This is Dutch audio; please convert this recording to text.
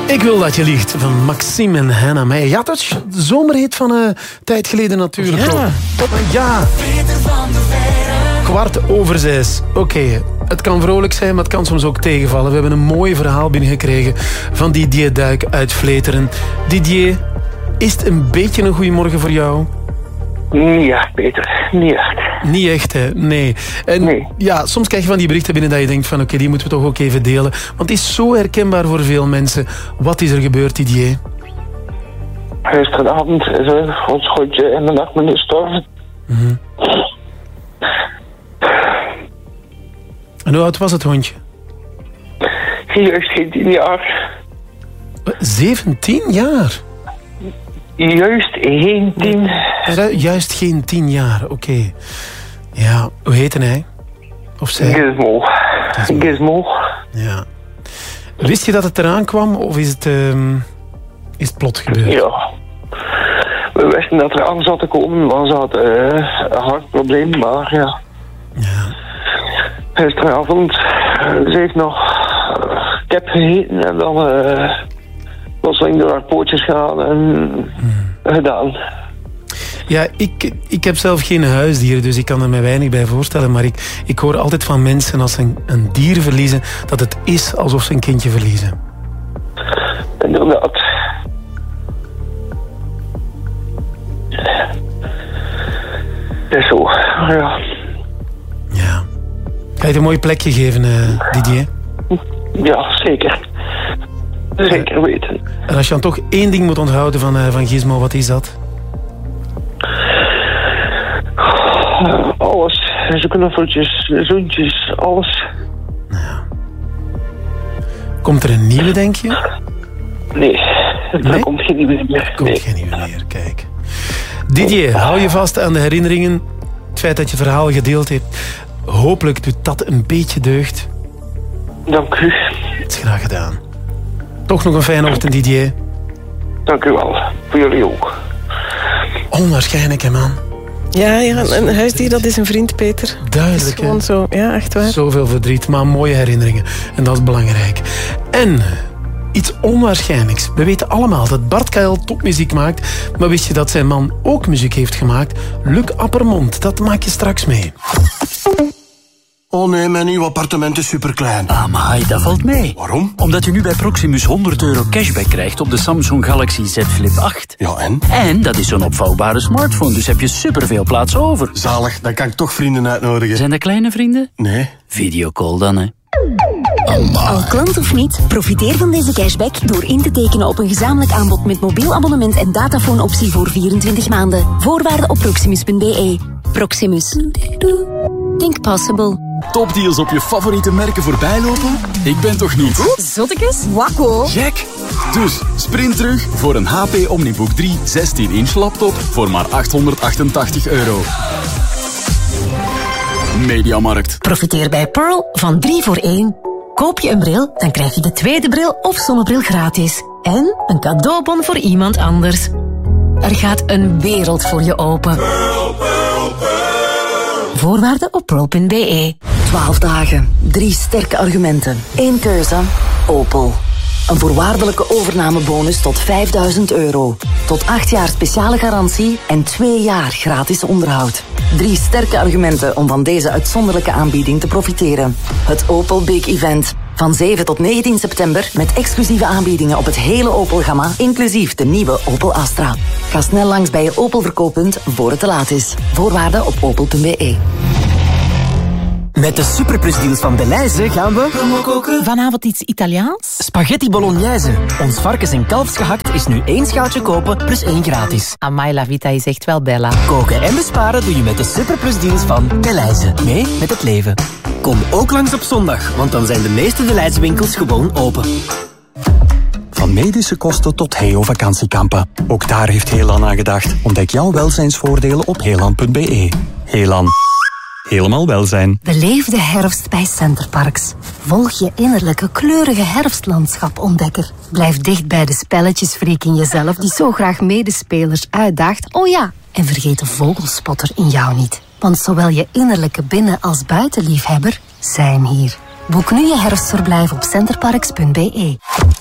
Ik wil dat je liegt, van Maxime en Hannah Meijer. Ja, dat is de zomerhit van een tijd geleden natuurlijk. Ja. Ja. 6:15. Oké, het kan vrolijk zijn, maar het kan soms ook tegenvallen. We hebben een mooi verhaal binnengekregen van Didier Duik uit Vleteren. Didier, is het een beetje een goeiemorgen voor jou? Niet echt, Peter. Niet echt. Niet echt, hè? Nee. En Nee. ja, soms krijg je van die berichten binnen dat je denkt van oké, die moeten we toch ook even delen. Want het is zo herkenbaar voor veel mensen. Wat is er gebeurd, Didier? Gisteravond is ons schootje in de nacht met gestorven. En hoe oud was het hondje? Juist geen 10 jaar. 17 jaar? Juist geen 10. Juist geen 10 jaar, oké. Ja, hoe heette hij? Of zij? Gizmo. Gizmo. Ja. Wist je dat het eraan kwam of is het plot gebeurd? Ja. We wisten dat er aan zat te komen, maar ze had een hartprobleem, maar ja. Ja. Gisteravond, ze heeft nog kip gegeten en dan plotseling door haar pootjes gegaan en gedaan. Ja, ik heb zelf geen huisdier, dus ik kan er mij weinig bij voorstellen. Maar ik hoor altijd van mensen als ze een dier verliezen, dat het is alsof ze een kindje verliezen. Inderdaad. Het is zo, ja. Ja. Ga je het een mooi plekje geven, Didier? Ja, zeker. Zeker weten. En als je dan toch één ding moet onthouden van Gizmo, wat is dat? Alles. Zijn knuffeltjes, zoentjes, alles. Ja. Komt er een nieuwe, denk je? Nee, er Nee? komt geen nieuwe meer. Er komt Nee. geen nieuwe meer, kijk. Didier, hou je vast aan de herinneringen. Het feit dat je verhaal gedeeld hebt. Hopelijk doet dat een beetje deugd. Dank u. Het is graag gedaan. Toch nog een fijne ochtend, Didier. Dank u wel. Voor jullie ook. Onwaarschijnlijk, hè, man. Ja, een huisdier, dat is een vriend, Peter. Het is Duidelijk, hè. gewoon zo. Ja, echt waar. Zoveel verdriet, maar mooie herinneringen. En dat is belangrijk. En iets onwaarschijnlijks. We weten allemaal dat Bart Kael topmuziek maakt. Maar wist je dat zijn man ook muziek heeft gemaakt? Luc Appermond, dat maak je straks mee. Oh nee, mijn nieuw appartement is superklein. Amai, dat valt mee. Waarom? Omdat u nu bij Proximus €100 cashback krijgt op de Samsung Galaxy Z Flip 8. Ja, en? En dat is zo'n opvouwbare smartphone, dus heb je superveel plaats over. Zalig, dan kan ik toch vrienden uitnodigen. Zijn dat kleine vrienden? Nee. Videocall dan, hè. Al klant of niet, profiteer van deze cashback door in te tekenen op een gezamenlijk aanbod met mobiel abonnement en datafoonoptie voor 24 maanden. Voorwaarden op proximus.be. Proximus. Think possible. Topdeals op je favoriete merken voorbijlopen? Ik ben toch niet? Zottekes? Wakko. Gek! Dus sprint terug voor een HP Omnibook 3 16-inch laptop voor maar €888. Mediamarkt. Profiteer bij Pearl van 3 voor 1. Koop je een bril, dan krijg je de tweede bril of zonnebril gratis. En een cadeaubon voor iemand anders. Er gaat een wereld voor je open. Voorwaarden op pearl.be. 12 dagen, 3 sterke argumenten, 1 keuze, Opel. Een voorwaardelijke overnamebonus tot €5.000. Tot 8 jaar speciale garantie en 2 jaar gratis onderhoud. 3 sterke argumenten om van deze uitzonderlijke aanbieding te profiteren. Het Opel Big Event. Van 7 tot 19 september met exclusieve aanbiedingen op het hele Opel-gamma, inclusief de nieuwe Opel Astra. Ga snel langs bij je Opel-verkooppunt voor het te laat is. Voorwaarden op opel.be. Met de superplusdeals van Delhaize gaan we... Vanavond iets Italiaans? Spaghetti bolognese. Ons varkens- en kalfsgehakt is nu 1 schaaltje kopen plus 1 gratis. Amai, la vita is echt wel bella. Koken en besparen doe je met de superplusdeals van Delhaize. Mee met het leven. Kom ook langs op zondag, want dan zijn de meeste Delhaize winkels gewoon open. Van medische kosten tot Heo-vakantiekampen. Ook daar heeft Helan aan gedacht. Ontdek jouw welzijnsvoordelen op helan.be. Helan. Helemaal welzijn. Beleef de herfst bij Centerparks. Volg je innerlijke kleurige herfstlandschap-ontdekker. Blijf dicht bij de spelletjesfreak in jezelf die zo graag medespelers uitdaagt. Oh ja, en vergeet de vogelspotter in jou niet. Want zowel je innerlijke binnen- als buitenliefhebber zijn hier. Boek nu je herfstverblijf op centerparks.be.